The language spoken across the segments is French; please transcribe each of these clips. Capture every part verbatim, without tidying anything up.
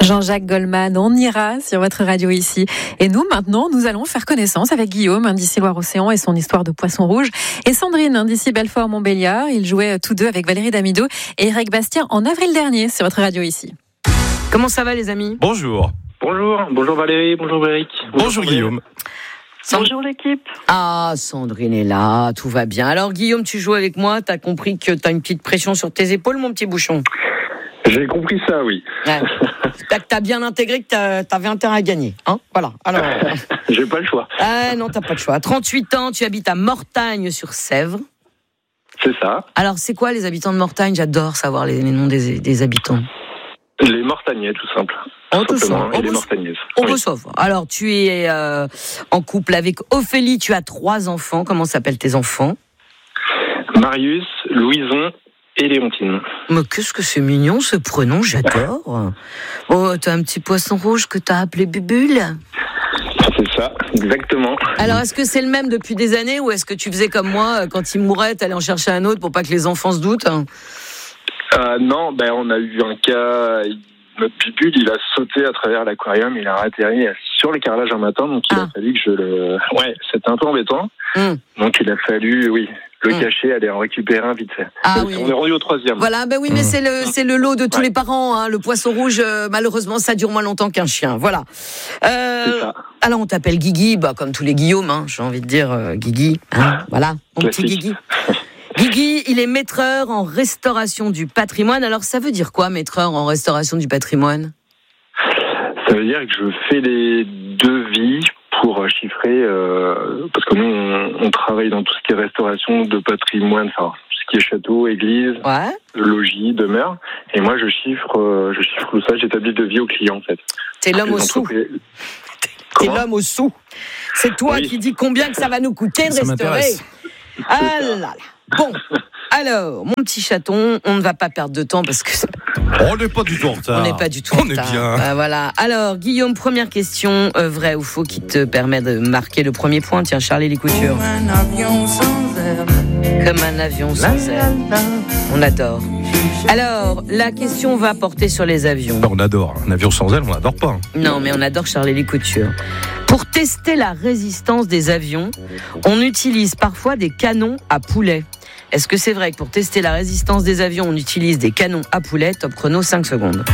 Jean-Jacques Goldman, on ira sur votre radio ici. Et nous, maintenant, nous allons faire connaissance avec Guillaume, d'ici Loire-Océan et son histoire de poisson rouge. Et Sandrine, d'ici Belfort-Montbéliard. Ils jouaient tous deux avec Valérie Damido et Eric Bastien en avril dernier sur votre radio ici. Comment ça va les amis ? Bonjour. Bonjour, bonjour Valérie, bonjour Eric. Bonjour, bonjour Guillaume. Bonjour l'équipe. Ah, Sandrine est là, tout va bien. Alors Guillaume, tu joues avec moi, t'as compris que t'as une petite pression sur tes épaules, mon petit bouchon ? J'ai compris ça, oui. Ouais. T'as, t'as bien intégré que t'as, t'avais intérêt à gagner, hein ? Voilà. Alors. J'ai pas le choix. Ah non, t'as pas le choix. trente-huit ans, tu habites à Mortagne-sur-Sèvre. C'est ça. Alors, c'est quoi les habitants de Mortagne ? J'adore savoir les, les noms des, des habitants. Les Mortagnais, tout simple. Oh, tout simplement. ça. Et les Mortagnaises. On oui. peut savoir. Alors, tu es euh, en couple avec Ophélie, tu as trois enfants. Comment s'appellent tes enfants ? Marius, Louison et Léontine. Mais qu'est-ce que c'est mignon ce prénom, j'adore. Oh, t'as un petit poisson rouge que t'as appelé Bubule ? C'est ça, exactement. Alors, est-ce que c'est le même depuis des années ou est-ce que tu faisais comme moi, quand il mourait, t'allais en chercher un autre pour pas que les enfants se doutent ? euh, Non, ben on a eu un cas. Notre Bubule, il a sauté à travers l'aquarium, il a atterri sur le carrelage un matin, donc il ah. a fallu que je le. Ouais, c'était un peu embêtant. Mm. Donc il a fallu, oui. Le mmh. cacher, aller en récupérer un vite fait. Ah, on oui. est rendu au troisième. Voilà, ben oui, mais mmh. c'est le c'est le lot de tous ouais. les parents. Hein. Le poisson rouge, euh, malheureusement, ça dure moins longtemps qu'un chien. Voilà. Euh, c'est ça. Alors on t'appelle Guigui, bah comme tous les Guillaume, hein, j'ai envie de dire euh, Guigui. Hein, voilà, mon Classique. petit Guigui. Guigui, il est maîtreur en restauration du patrimoine. Alors ça veut dire quoi, maîtreur en restauration du patrimoine ? Ça veut dire que je fais les devis pour chiffrer, euh, parce que nous, on, on travaille dans tout ce qui est restauration de patrimoine, enfin, tout ce qui est château, église, ouais. logis, demeure. Et moi, je chiffre, euh, je chiffre tout ça, j'établis le devis aux clients, en fait. T'es l'homme au sou. T'es l'homme au sou. C'est toi oui. qui dis combien que ça va nous coûter de ça restaurer. M'intéresse. Ah là là. Bon, alors, mon petit chaton, on ne va pas perdre de temps parce que... On n'est pas du tout en retard. On n'est pas du tout on en retard. On est bien. Euh, voilà. Alors, Guillaume, première question, euh, vrai ou faux, qui te permet de marquer le premier point. Tiens, Charlie les coutures. Comme un avion sans aile. Comme un avion sans aile. On adore. Alors, la question va porter sur les avions. Ben, on adore. Un avion sans aile, on n'adore pas. Non, mais on adore Charlie les coutures. Pour tester la résistance des avions, on utilise parfois des canons à poulet. Est-ce que c'est vrai que pour tester la résistance des avions, on utilise des canons à poulet ? Top chrono, cinq secondes.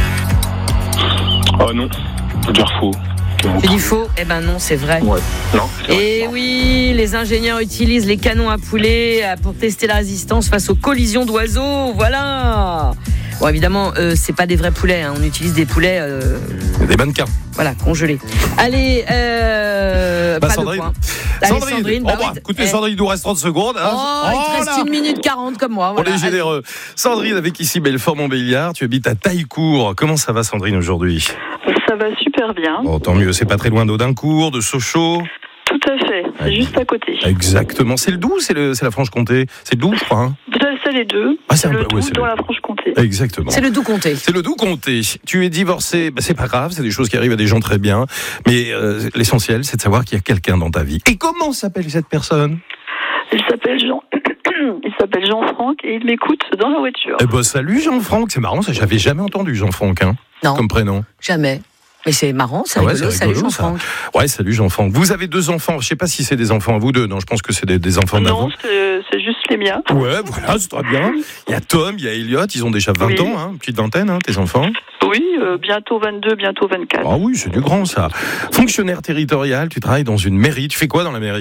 Oh non, faut dire faux. Tu dis faux ? Eh ben non, c'est vrai. Ouais. Non, c'est vrai. Et oui, les ingénieurs utilisent les canons à poulet pour tester la résistance face aux collisions d'oiseaux. Voilà. Bon, évidemment, euh, c'est pas des vrais poulets. Hein. On utilise des poulets. Euh... Des mannequins. Voilà, congelés. Allez, euh, bah, pas Sandrine. de point. Allez, Sandrine. Sandrine. Bah, bah, oh, oui, écoutez, eh. Sandrine, il nous reste trente secondes. Hein. Oh, il te reste là. une minute quarante comme moi. Voilà. On est généreux. Sandrine, avec ici Belfort-Montbéliard. Tu habites à Taillecourt. Comment ça va, Sandrine, aujourd'hui ? Ça va super bien. Bon, tant mieux. C'est pas très loin d'Audincourt, de Sochaux. Tout à fait. C'est ouais. juste à côté. Exactement. C'est le Doubs, c'est, le, c'est la Franche-Comté. C'est le Doubs, je crois. Hein c'est les deux. Ah, c'est, c'est un le peu, Doubs ouais, c'est dans le... la Franche-Comté. Exactement. C'est le Doubs-Comté. C'est le Doubs-Comté. Tu es divorcé, bah, c'est pas grave, c'est des choses qui arrivent à des gens très bien. Mais euh, l'essentiel, c'est de savoir qu'il y a quelqu'un dans ta vie. Et comment s'appelle cette personne ? Il s'appelle Jean. Il s'appelle Jean-Franck et il m'écoute dans la voiture. Eh ben, salut Jean-Franck, c'est marrant, ça, j'avais jamais entendu Jean-Franck, hein, non, comme prénom. Jamais. Mais c'est marrant, c'est ah ouais, rigolo. c'est rigolo. Salut Jean-Franck. Ça. Ouais, salut Jean-Franck. Vous avez deux enfants, je sais pas si c'est des enfants à vous deux, non, je pense que c'est des, des enfants d'avant. Non, c'est, c'est juste les miens. Ouais, voilà, c'est très bien. Il y a Tom, il y a Elliot, ils ont déjà vingt oui. ans, hein, petite vingtaine, hein, tes enfants. Oui, euh, bientôt vingt-deux, bientôt vingt-quatre. Ah oui, c'est du grand ça. Fonctionnaire territorial, tu travailles dans une mairie, tu fais quoi dans la mairie ?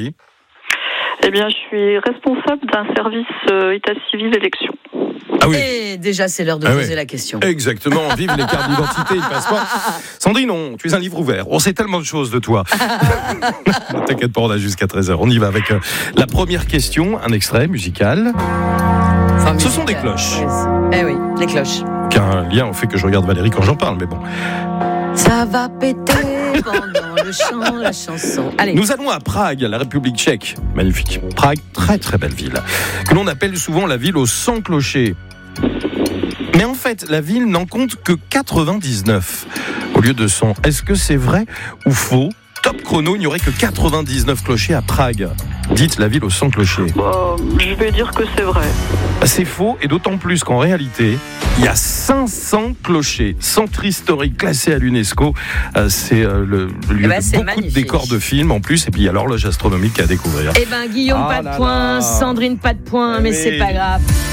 Eh bien, je suis responsable d'un service euh, état civil élection. Ah oui. Et déjà, c'est l'heure de ah poser oui. la question. Exactement, vive les cartes d'identité, le passeport. Sandrine, on, tu es un livre ouvert. On sait tellement de choses de toi. Ne t'inquiète pas, on a jusqu'à treize heures. On y va avec euh, la première question, un extrait musical. Enfin, Ce musical. sont des cloches. Eh oui, les cloches. Qu'un lien au fait que je regarde Valérie quand j'en parle, mais bon. Ça va péter pendant le chant, la chanson. Allez. Nous allons à Prague, la République tchèque. Magnifique. Prague, très très belle ville. Que l'on appelle souvent la ville aux cent clochers. Mais en fait, la ville n'en compte que quatre-vingt-dix-neuf au lieu de cent. Est-ce que c'est vrai ou faux ? Top chrono, il n'y aurait que quatre-vingt-dix-neuf clochers à Prague. Dites la ville aux cent clochers. Bah, je vais dire que c'est vrai. C'est faux, et d'autant plus qu'en réalité, il y a cinq cents clochers, centre historique classé à l'UNESCO. C'est le lieu eh ben, de beaucoup magnifique. de décors de films en plus, et puis il y a l'horloge astronomique à découvrir. Eh ben Guillaume, Ah pas là de points, là. Sandrine, pas de points, Eh mais oui. c'est pas grave.